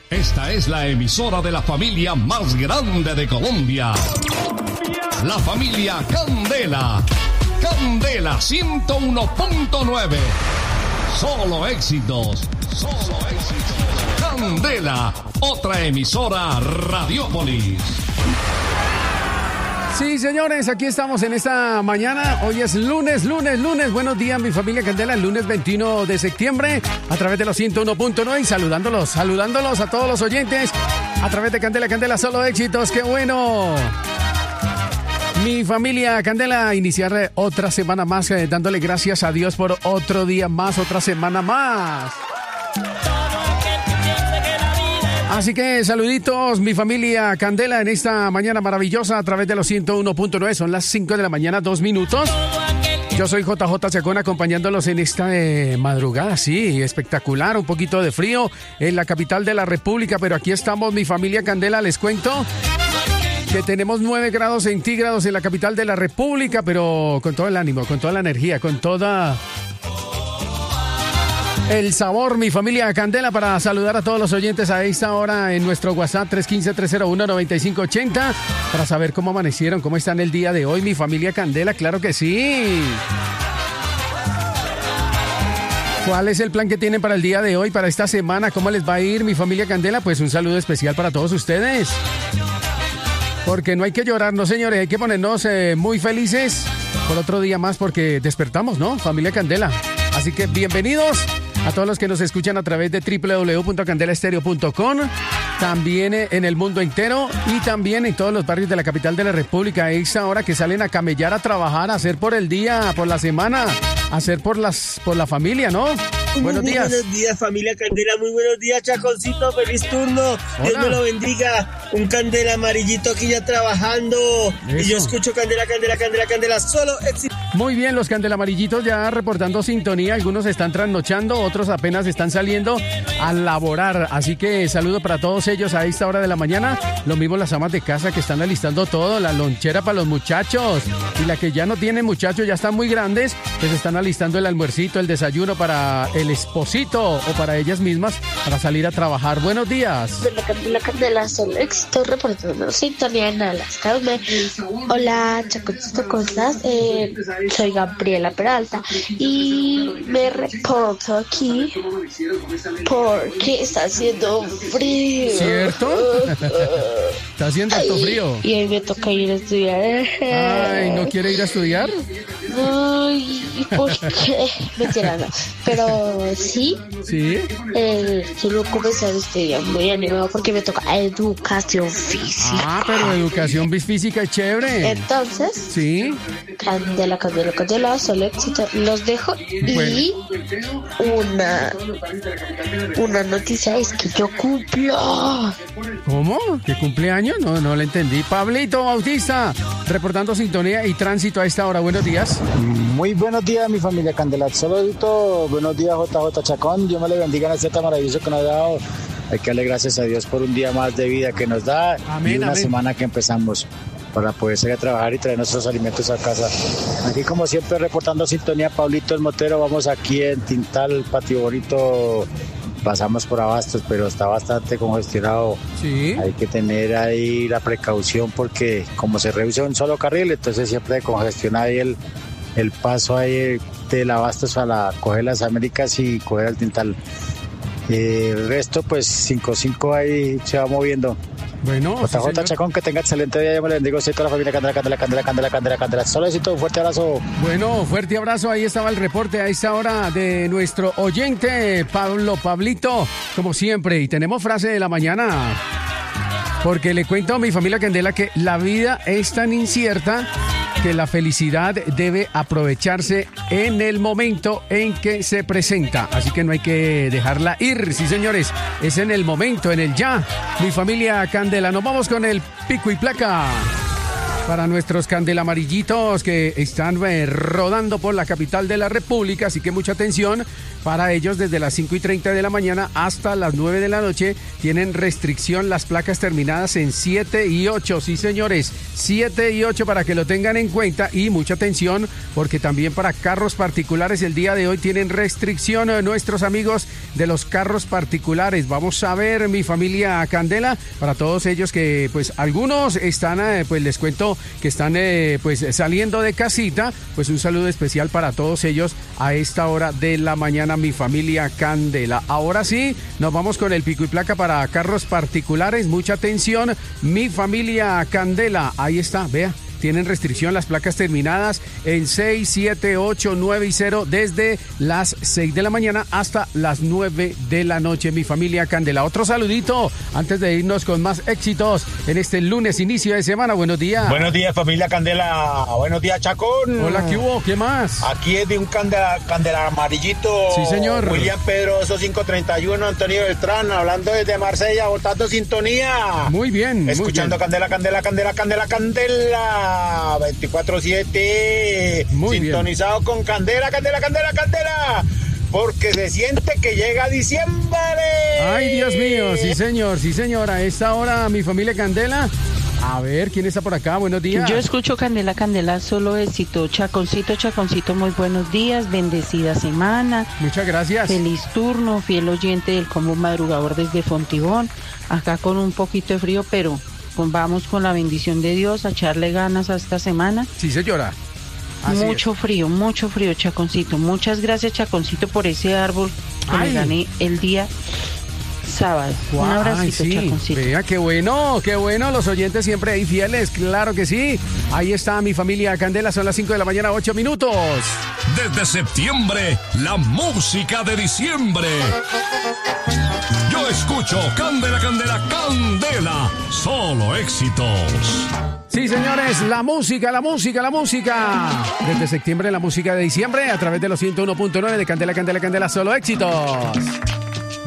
Esta es la emisora de la familia más grande de Colombia. La familia Candela. Candela 101.9. Solo éxitos. Solo éxitos. Candela, otra emisora Radiópolis. Sí, señores, aquí estamos en esta mañana. Hoy es lunes. Buenos días, mi familia Candela, el lunes 21 de septiembre, a través de los 101.9 y saludándolos a todos los oyentes, a través de Candela, solo éxitos, qué bueno. Mi familia Candela, iniciar otra semana más, dándole gracias a Dios por otro día más, otra semana más. Así que saluditos, mi familia Candela, en esta mañana maravillosa a través de los 101.9. Son las 5 de la mañana, 2 minutos. Yo soy JJ Chacón, acompañándolos en esta madrugada, sí, espectacular, un poquito de frío en la capital de la República, pero aquí estamos, mi familia Candela, les cuento que tenemos 9 grados centígrados en la capital de la República, pero con todo el ánimo, con toda la energía, con toda el sabor, mi familia Candela, para saludar a todos los oyentes a esta hora en nuestro WhatsApp 315-301-9580 para saber cómo amanecieron, cómo están el día de hoy, mi familia Candela, claro que sí. ¿Cuál es el plan que tienen para el día de hoy, para esta semana? ¿Cómo les va a ir, mi familia Candela? Pues un saludo especial para todos ustedes. Porque no hay que llorar, no señores, hay que ponernos muy felices por otro día más porque despertamos, ¿no? Familia Candela. Así que bienvenidos a todos los que nos escuchan a través de www.candelaestereo.com, también en el mundo entero y también en todos los barrios de la capital de la República. A esa hora que salen a camellar, a trabajar, a hacer por el día, por la semana, a hacer por la familia, ¿no? Buenos días. Buenos días, familia Candela. Muy buenos días, Chaconcito. Feliz turno. Hola. Dios me lo bendiga. Un Candela amarillito aquí ya trabajando. Eso. Y yo escucho Candela. Solo éxito. Muy bien, los Candela amarillitos ya reportando sintonía. Algunos están trasnochando, otros apenas están saliendo a laborar. Así que saludo para todos ellos a esta hora de la mañana. Lo mismo las amas de casa que están alistando todo, la lonchera para los muchachos. Y la que ya no tienen muchachos, ya están muy grandes, pues están alistando el almuercito, el desayuno para el esposito o para ellas mismas para salir a trabajar. Buenos días. Candela, solo éxito, reportando sintonía en las tardes. Hola, Chaconcito, ¿cómo estás? Soy Gabriela Peralta y me reporto aquí porque está haciendo frío. ¿Cierto? Está haciendo harto frío. Y hoy me toca ir a estudiar. Ay, ¿no quiere ir a estudiar? Ay, ¿por qué? Mentira, no. Pero sí. ¿Sí? Quiero comenzar a estudiar muy animado porque me toca educación física. Ah, pero educación física es chévere. Entonces, sí. Candela, solo éxito. Los dejo. Bueno. Y una noticia es que yo cumplo. ¿Cómo? ¿Que cumpleaños? No le entendí. Pablito Bautista, reportando sintonía y tránsito a esta hora. Buenos días. Muy buenos días, mi familia Candela. Saludito, buenos días, JJ Chacón. Dios me le bendiga en este tan maravilloso que nos ha dado. Hay que darle gracias a Dios por un día más de vida que nos da. Amén, y una semana que empezamos para poder salir a trabajar y traer nuestros alimentos a casa. Aquí, como siempre, reportando sintonía, Pablito el Motero. Vamos aquí en Tintal, Patio Bonito. Pasamos por Abastos, pero está bastante congestionado. Sí. Hay que tener ahí la precaución porque como se reduce un solo carril, entonces siempre congestiona ahí el paso ahí del Abastos para coger las Américas y coger el Tintal. El resto, pues 5-5 ahí se va moviendo. Bueno, JJ sí, Chacón, que tenga excelente día. Yo me le bendigo a toda la familia Candela. Solo éxito, un fuerte abrazo. Bueno, fuerte abrazo. Ahí estaba el reporte a esta hora de nuestro oyente, Pablito, como siempre. Y tenemos frase de la mañana. Porque le cuento a mi familia Candela que la vida es tan incierta que la felicidad debe aprovecharse en el momento en que se presenta. Así que no hay que dejarla ir. Sí, señores, es en el momento, en el ya. Mi familia Candela, nos vamos con el pico y placa. Para nuestros candelamarillitos que están rodando por la capital de la República, así que mucha atención. Para ellos, desde las 5:30 de la mañana hasta las 9 de la noche, tienen restricción las placas terminadas en 7 y 8. Sí, señores, 7 y 8 para que lo tengan en cuenta. Y mucha atención, porque también para carros particulares el día de hoy tienen restricción nuestros amigos de los carros particulares. Vamos a ver, mi familia Candela, para todos ellos que, pues, algunos están, pues, les cuento que están, pues, saliendo de casita, pues, un saludo especial para todos ellos a esta hora de la mañana, mi familia Candela. Ahora sí, nos vamos con el pico y placa para carros particulares. Mucha atención, mi familia Candela. Ahí está, vea. Tienen restricción las placas terminadas en 6, 7, 8, 9 y 0 desde las 6 de la mañana hasta las 9 de la noche, mi familia Candela. Otro saludito antes de irnos con más éxitos en este lunes, inicio de semana. Buenos días. Buenos días, familia Candela. Buenos días, Chacón. Hola, ¿qué hubo? ¿Qué más? Aquí es de un candela amarillito. Sí, señor. William Pedroso 531, Antonio Beltrán, hablando desde Marsella, botando sintonía. Muy bien. Escuchando muy bien. Candela. 24/7. Muy sintonizado bien. con Candela. Porque se siente que llega diciembre. Ay, Dios mío, sí señor, a esta hora mi familia Candela. A ver, ¿quién está por acá? Buenos días. Yo escucho Candela, solo éxito. Chaconcito, muy buenos días, bendecida semana. Muchas gracias. Feliz turno, fiel oyente del combo madrugador desde Fontibón. Acá con un poquito de frío, pero vamos con la bendición de Dios a echarle ganas a esta semana. Sí, señora. Mucho frío, Chaconcito. Muchas gracias, Chaconcito, por ese árbol que me gané el día sábado. Un abracito, sí. Chaconcito. Vea, qué bueno, los oyentes siempre ahí fieles, claro que sí. Ahí está mi familia Candela, son las 5 de la mañana, 8 minutos. Desde septiembre, la música de diciembre. Yo escucho Candela, solo éxitos. Sí, señores, la música. Desde septiembre, la música de diciembre, a través de los 101.9 de Candela, solo éxitos.